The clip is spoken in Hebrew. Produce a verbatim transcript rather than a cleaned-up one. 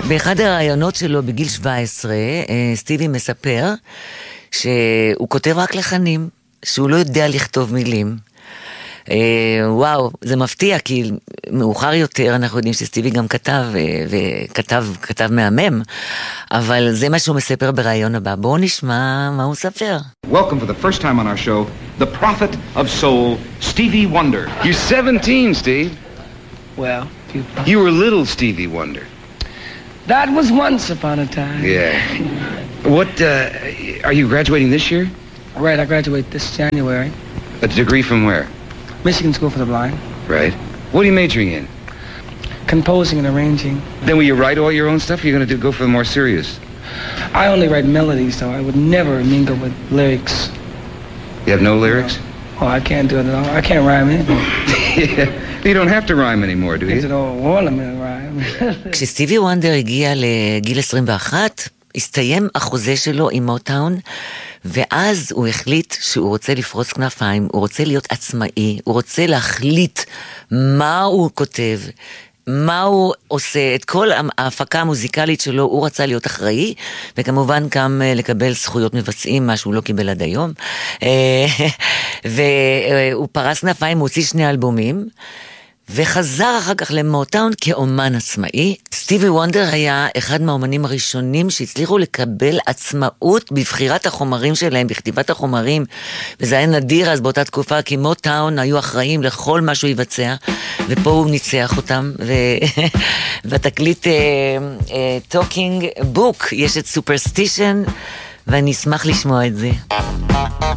באחד הרעיונות שלו בגיל שבע עשרה, סטיבי מספר שהוא כותב רק לחנים, שהוא לא יודע לכתוב מילים. וואו, זה מפתיע, כי מאוחר יותר אנחנו יודעים שסטיבי גם כתב, וכתב כתב מהמם, אבל זה מה שהוא מספר ברעיון הבא. בואו נשמע מה הוא מספר. Welcome for the first time on our show, the prophet of soul, Stevie Wonder. You're seventeen, Steve. Well, you... You were little Stevie Wonder. That was once upon a time. Yeah. What, uh, are you graduating this year? Right, I graduate this January. A degree from where? Michigan School for the Blind. Right. What are you majoring in? Composing and arranging. Then will you write all your own stuff, or are you going to do, go for the more serious? I only write melodies, though. I would never mingle with lyrics. You have no lyrics? No. Oh, I can't do it at all. I can't rhyme anymore. Yeah. You don't have to rhyme anymore, do you? It's an old ornament rhyme. כשסטיבי וונדר הגיע לגיל עשרים ואחת, הסתיים החוזה שלו עם מוטאון, ואז הוא החליט שהוא רוצה לפרוץ כנפיים, הוא רוצה להיות עצמאי, הוא רוצה להחליט מה הוא כותב, מה הוא עושה, את כל ההפקה המוזיקלית שלו, הוא רצה להיות אחראי, וכמובן גם לקבל זכויות מבצעים, מה שהוא לא קיבל עד היום. והוא פרס כנפיים, הוא הוציא שני אלבומים, וחזר אחר כך למוטאון כאומן עצמאי. סטיבי וונדר היה אחד מהאומנים הראשונים שהצליחו לקבל עצמאות בבחירת החומרים שלהם, בכתיבת החומרים, וזה היה נדיר אז באותה תקופה, כי מוטאון היו אחראים לכל מה שהוא יבצע, ופה הוא ניצח אותם, ובתקליט טוקינג בוק יש את סופרסטישן, ואני אשמח לשמוע את זה.